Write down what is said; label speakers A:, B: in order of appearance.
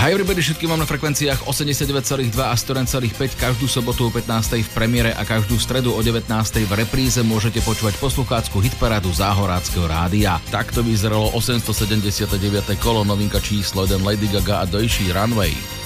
A: Hi everybody, všetky mám na frekvenciách 89,2 a 101,5 každú sobotu o 15. v premiére a každú stredu o 19. v repríze môžete počúvať posluchácku hitparádu Záhoráckeho rádia. Takto vyzeralo 879. kolo, novinka číslo 1 Lady Gaga a Doishi Runway.